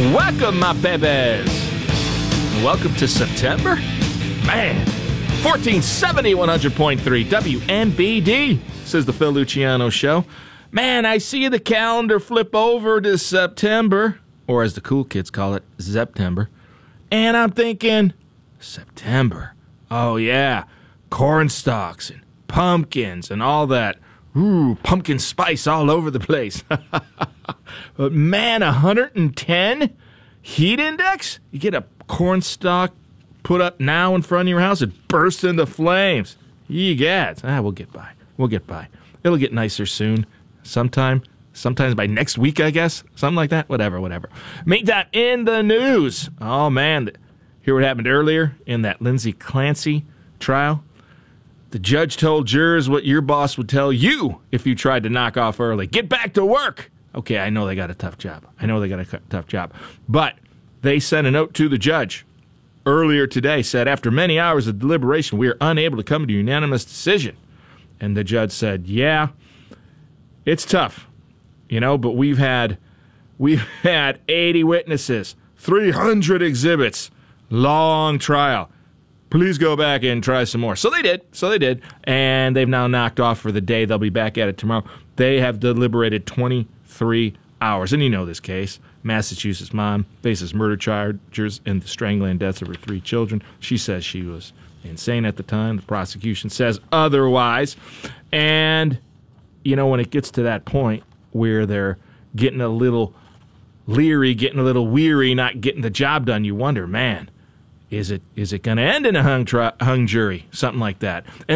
Welcome, my babies. Welcome to September. Man, 1470, 100.3 WNBD, says the Phil Luciano Show. Man, I see the calendar flip over to September, or as the cool kids call it, September. And I'm thinking, September. Oh, yeah, corn stalks and pumpkins and all that. Ooh, pumpkin spice all over the place. But man, 110 heat index? You get a corn stalk put up now in front of your house, it bursts into flames. Egad. We'll get by. We'll get by. It'll get nicer soon. Sometimes by next week, I guess. Something like that. Whatever. Make that in the news. Oh, man. Hear what happened earlier in that Lindsay Clancy trial? The judge told jurors what your boss would tell you if you tried to knock off early. Get back to work. Okay, I know they got a tough job. But they sent a note to the judge earlier today, said, after many hours of deliberation, we are unable to come to a unanimous decision. And the judge said, yeah, it's tough, but we've had 80 witnesses, 300 exhibits, long trial. Please go back and try some more. So they did. And they've now knocked off for the day. They'll be back at it tomorrow. They have deliberated 23 hours. And you know this case. Massachusetts mom faces murder charges in the strangling deaths of her 3 children. She says she was insane at the time. The prosecution says otherwise. And, when it gets to that point where they're getting a little leery, getting a little weary, not getting the job done, you wonder, man, is it going to end in a hung jury? Something like that. And